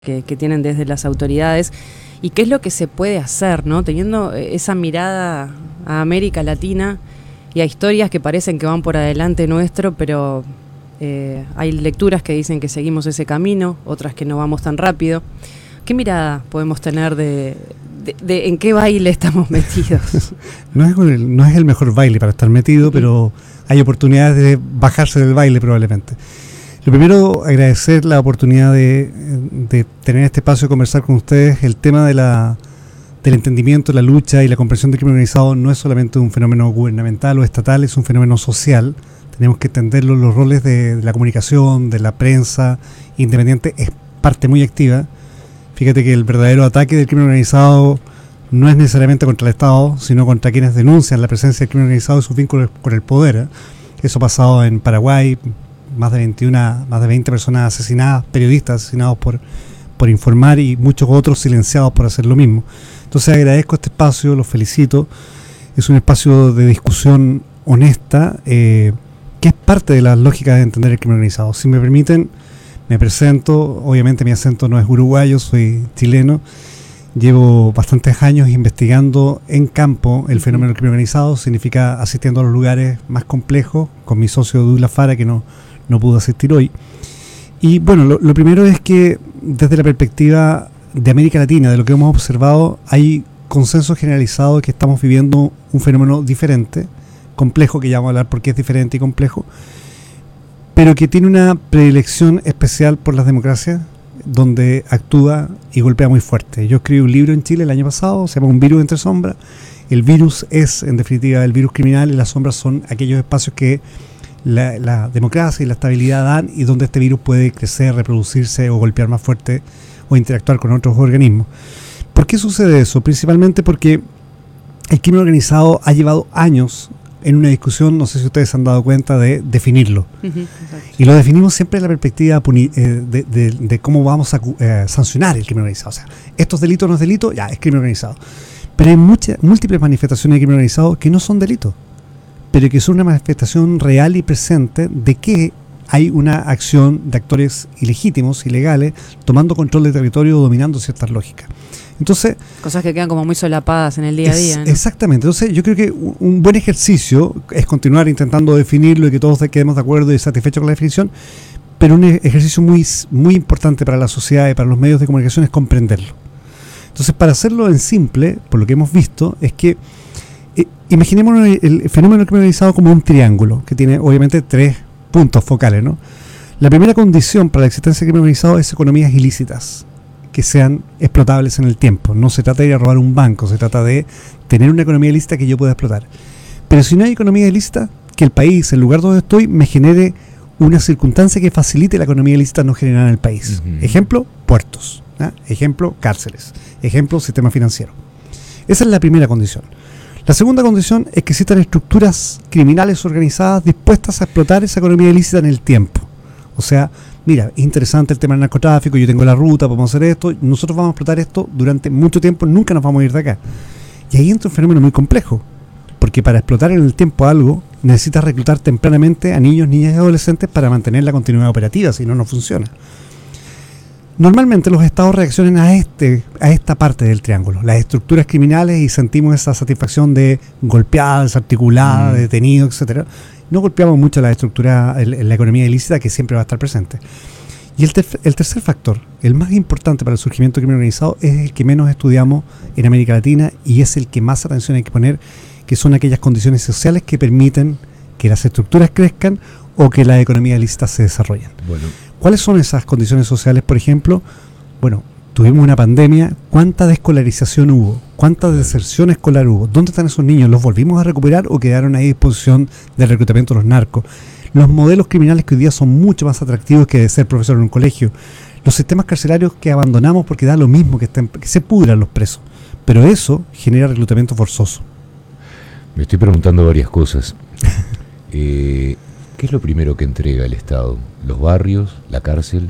que tienen desde las autoridades y qué es lo que se puede hacer, ¿no? Teniendo esa mirada a América Latina y a historias que parecen que van por adelante nuestro, pero hay lecturas que dicen que seguimos ese camino, otras que no vamos tan rápido. ¿Qué mirada podemos tener de en qué baile estamos metidos? No es el mejor baile para estar metido, pero hay oportunidades de bajarse del baile probablemente. Lo primero, agradecer la oportunidad de tener este espacio de conversar con ustedes. El tema del entendimiento, la lucha y la comprensión del crimen organizado no es solamente un fenómeno gubernamental o estatal, es un fenómeno social. Tenemos que entenderlo, los roles de la comunicación, de la prensa independiente es parte muy activa. Fíjate que el verdadero ataque del crimen organizado no es necesariamente contra el Estado, sino contra quienes denuncian la presencia del crimen organizado y sus vínculos con el poder. Eso ha pasado en Paraguay, más de 20 personas asesinadas, periodistas asesinados por informar y muchos otros silenciados por hacer lo mismo. Entonces agradezco este espacio, los felicito. Es un espacio de discusión honesta, que es parte de la lógica de entender el crimen organizado. Si me permiten, me presento. Obviamente mi acento no es uruguayo, soy chileno. Llevo bastantes años investigando en campo el fenómeno del crimen organizado. Significa asistiendo a los lugares más complejos, con mi socio Douglas Fara, que no pudo asistir hoy. Y bueno, lo primero es que desde la perspectiva de América Latina, de lo que hemos observado, hay consenso generalizado de que estamos viviendo un fenómeno diferente, complejo, que ya vamos a hablar por qué es diferente y complejo, pero que tiene una predilección especial por las democracias, donde actúa y golpea muy fuerte. Yo escribí un libro en Chile el año pasado, se llama Un virus entre sombras. El virus es, en definitiva, el virus criminal, y las sombras son aquellos espacios que la democracia y la estabilidad dan, y donde este virus puede crecer, reproducirse o golpear más fuerte o interactuar con otros organismos. ¿Por qué sucede eso? Principalmente porque el crimen organizado ha llevado años en una discusión, no sé si ustedes se han dado cuenta, de definirlo. Y lo definimos siempre en la perspectiva de cómo vamos a sancionar el crimen organizado. O sea, estos delitos no es delito, ya es crimen organizado. Pero hay múltiples manifestaciones de crimen organizado que no son delitos, pero que son una manifestación real y presente de que hay una acción de actores ilegítimos, ilegales, tomando control del territorio o dominando ciertas lógicas. Entonces, cosas que quedan como muy solapadas en el día a día, ¿no? Exactamente. Entonces yo creo que un buen ejercicio es continuar intentando definirlo y que todos quedemos de acuerdo y satisfechos con la definición, pero un ejercicio muy, muy importante para la sociedad y para los medios de comunicación es comprenderlo. Entonces, para hacerlo en simple, por lo que hemos visto, es que imaginemos el fenómeno del crimen organizado como un triángulo que tiene obviamente 3 puntos focales, ¿no? La primera condición para la existencia del crimen organizado es economías ilícitas que sean explotables en el tiempo. No se trata de ir a robar un banco, se trata de tener una economía ilícita que yo pueda explotar. Pero si no hay economía ilícita, que el país, el lugar donde estoy, me genere una circunstancia que facilite la economía ilícita no generada en el país. Ejemplo, puertos. Ejemplo, cárceles. Ejemplo, sistema financiero. Esa es la primera condición. La segunda condición es que existan estructuras criminales organizadas dispuestas a explotar esa economía ilícita en el tiempo. O sea, mira, es interesante el tema del narcotráfico, yo tengo la ruta, podemos hacer esto, nosotros vamos a explotar esto durante mucho tiempo, nunca nos vamos a ir de acá. Y ahí entra un fenómeno muy complejo, porque para explotar en el tiempo algo, necesitas reclutar tempranamente a niños, niñas y adolescentes para mantener la continuidad operativa, si no, no funciona. Normalmente los estados reaccionan a esta parte del triángulo, las estructuras criminales, y sentimos esa satisfacción de golpeada, desarticulada, detenido, etcétera. No golpeamos mucho la estructura, la economía ilícita, que siempre va a estar presente. Y el tercer factor, el más importante para el surgimiento del crimen organizado, es el que menos estudiamos en América Latina y es el que más atención hay que poner, que son aquellas condiciones sociales que permiten que las estructuras crezcan o que las economías ilícitas se desarrollen. Bueno. ¿Cuáles son esas condiciones sociales, por ejemplo? Bueno, tuvimos una pandemia, ¿cuánta desescolarización hubo? ¿Cuánta deserción escolar hubo? ¿Dónde están esos niños? ¿Los volvimos a recuperar o quedaron ahí a disposición del reclutamiento de los narcos? Los modelos criminales que hoy día son mucho más atractivos que de ser profesor en un colegio. Los sistemas carcelarios que abandonamos porque da lo mismo que se pudran los presos. Pero eso genera reclutamiento forzoso. Me estoy preguntando varias cosas. ¿Qué es lo primero que entrega el Estado? ¿Los barrios? ¿La cárcel?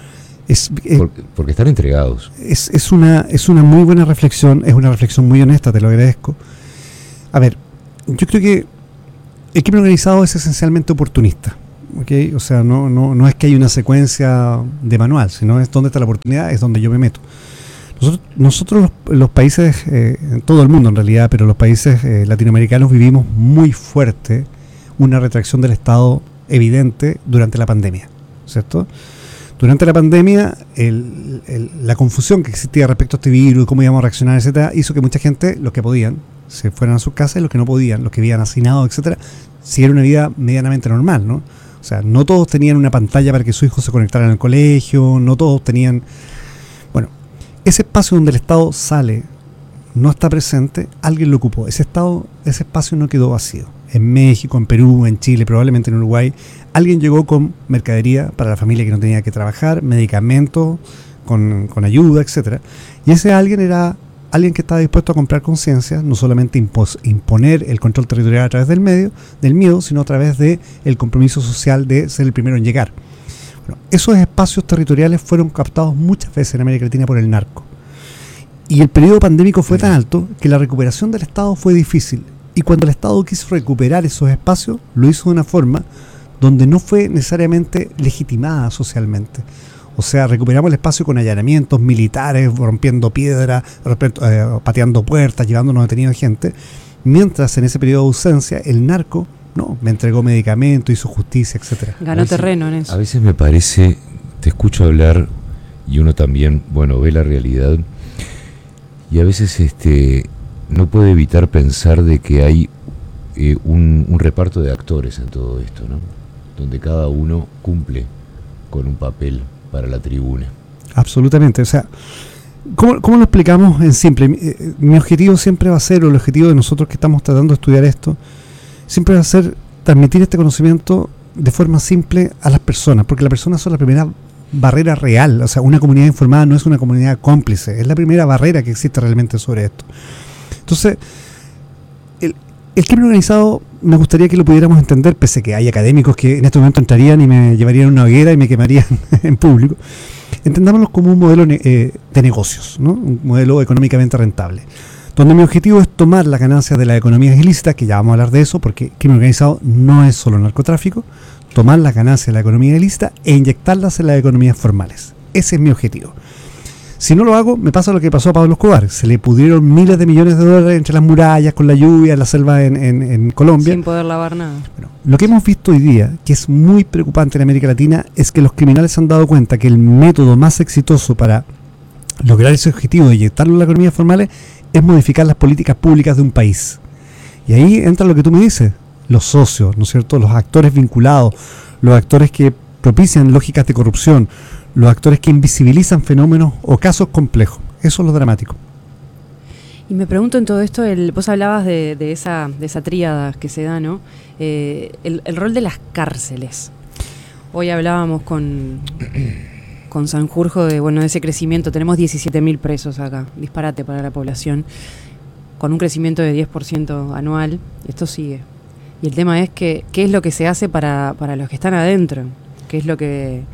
Porque están entregados. Es una muy buena reflexión, es una reflexión muy honesta, te lo agradezco. A ver, yo creo que el crimen organizado es esencialmente oportunista. ¿okay? O sea, no es que hay una secuencia de manual, sino es donde está la oportunidad, es donde yo me meto. Nosotros los países, en todo el mundo en realidad, pero los países latinoamericanos vivimos muy fuerte una retracción del Estado evidente durante la pandemia, ¿cierto? Durante la pandemia, la confusión que existía respecto a este virus, cómo íbamos a reaccionar, etcétera, hizo que mucha gente, los que podían, se fueran a sus casas, y los que no podían, los que vivían hacinados, etcétera, siguieron una vida medianamente normal, ¿no? O sea, no todos tenían una pantalla para que su hijo se conectara en el colegio, no todos tenían... Bueno, ese espacio donde el Estado sale, no está presente, alguien lo ocupó. Ese espacio no quedó vacío. En México, en Perú, en Chile, probablemente en Uruguay, alguien llegó con mercadería para la familia que no tenía que trabajar, medicamentos, con ayuda, etcétera. Y ese alguien era alguien que estaba dispuesto a comprar conciencia, no solamente imponer el control territorial a través del miedo, sino a través del compromiso social de ser el primero en llegar. Bueno, esos espacios territoriales fueron captados muchas veces en América Latina por el narco. Y el periodo pandémico fue tan alto que la recuperación del Estado fue difícil. Y cuando el Estado quiso recuperar esos espacios, lo hizo de una forma donde no fue necesariamente legitimada socialmente. O sea, recuperamos el espacio con allanamientos militares, rompiendo piedras, pateando puertas, llevándonos detenidos gente. Mientras en ese periodo de ausencia, el narco me entregó medicamentos, hizo justicia, etcétera. Ganó terreno en eso. A veces me parece, te escucho hablar y uno también, ve la realidad y a veces no puede evitar pensar de que hay un reparto de actores en todo esto, ¿no? Donde cada uno cumple con un papel para la tribuna. Absolutamente, o sea, ¿cómo lo explicamos en simple? Mi objetivo siempre va a ser, o el objetivo de nosotros que estamos tratando de estudiar esto, siempre va a ser transmitir este conocimiento de forma simple a las personas, porque las personas son la primera barrera real. O sea, una comunidad informada no es una comunidad cómplice, es la primera barrera que existe realmente sobre esto. Entonces, el crimen organizado me gustaría que lo pudiéramos entender, pese a que hay académicos que en este momento entrarían y me llevarían a una hoguera y me quemarían en público. Entendámoslo como un modelo de negocios, ¿no? Un modelo económicamente rentable, donde mi objetivo es tomar las ganancias de las economías ilícitas, que ya vamos a hablar de eso, porque el crimen organizado no es solo narcotráfico, tomar las ganancias de la economía ilícita e inyectarlas en las economías formales. Ese es mi objetivo. Si no lo hago, me pasa lo que pasó a Pablo Escobar. Se le pudrieron miles de millones de dólares entre las murallas, con la lluvia, en la selva en Colombia. Sin poder lavar nada. Bueno, lo que hemos visto hoy día, que es muy preocupante en América Latina, es que los criminales se han dado cuenta que el método más exitoso para lograr ese objetivo de inyectarlo en las economías formales es modificar las políticas públicas de un país. Y ahí entra lo que tú me dices, los socios, ¿no es cierto?, los actores vinculados, los actores que propician lógicas de corrupción, los actores que invisibilizan fenómenos o casos complejos. Eso es lo dramático. Y me pregunto en todo esto, vos hablabas de esa tríada que se da, ¿no? El rol de las cárceles. Hoy hablábamos con Sanjurjo de ese crecimiento. Tenemos 17.000 presos acá, disparate para la población, con un crecimiento de 10% anual. Esto sigue. Y el tema es qué es lo que se hace para los que están adentro, qué es lo que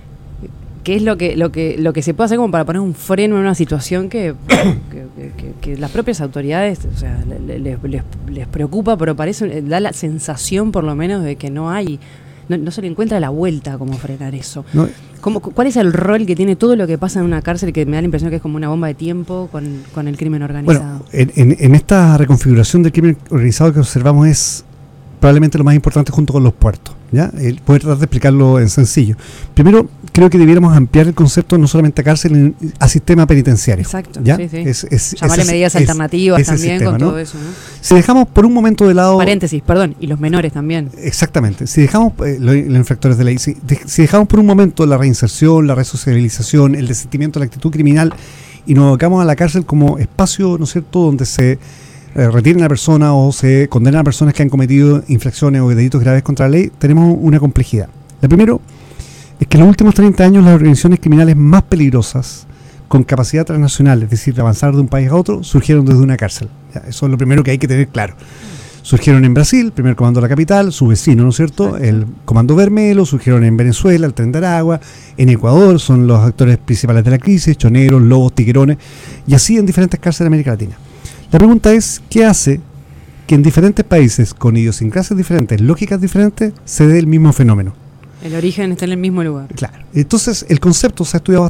se puede hacer como para poner un freno en una situación que las propias autoridades, o sea, les preocupa, pero da la sensación por lo menos de que no se le encuentra la vuelta como frenar eso. No. ¿Cuál es el rol que tiene todo lo que pasa en una cárcel, que me da la impresión que es como una bomba de tiempo con el crimen organizado? Bueno, en esta reconfiguración del crimen organizado que observamos es probablemente lo más importante junto con los puertos, ¿ya? Voy a tratar de explicarlo en sencillo. Primero, creo que debiéramos ampliar el concepto no solamente a cárcel, a sistema penitenciario. Exacto, ¿ya? Sí. Llamarle medidas alternativas también sistema, con todo eso, ¿no? Si dejamos por un momento de lado... Paréntesis, perdón, y los menores también. Exactamente. Si dejamos los infractores de ley, si dejamos por un momento la reinserción, la resocialización, el desistimiento de la actitud criminal y nos abocamos a la cárcel como espacio, ¿no es cierto?, donde se retienen a la persona o se condenan a personas que han cometido infracciones o delitos graves contra la ley, tenemos una complejidad. La primero es que en los últimos 30 años las organizaciones criminales más peligrosas, con capacidad transnacional, es decir, de avanzar de un país a otro, surgieron desde una cárcel. Ya, eso es lo primero que hay que tener claro. Surgieron en Brasil, primer comando de la capital, su vecino, ¿no es cierto?, el comando Vermelo. Surgieron en Venezuela, el Tren de Aragua. En Ecuador son los actores principales de la crisis, choneros, lobos, tiguerones, y así en diferentes cárceles de América Latina. La pregunta es, ¿qué hace que en diferentes países, con idiosincrasias diferentes, lógicas diferentes, se dé el mismo fenómeno? El origen está en el mismo lugar. Claro. Entonces, el concepto se ha estudiado